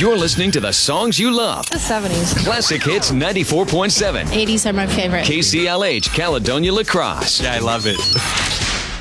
You're listening to the songs you love. The 70s. Classic Hits 94.7. 80s are my favorite. KCLH, Caledonia La Crosse. Yeah, I love it.